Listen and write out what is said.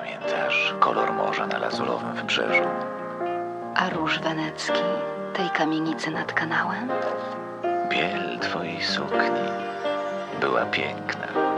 Pamiętasz kolor morza na lazurowym wybrzeżu? A róż wenecki tej kamienicy nad kanałem? Biel twojej sukni była piękna.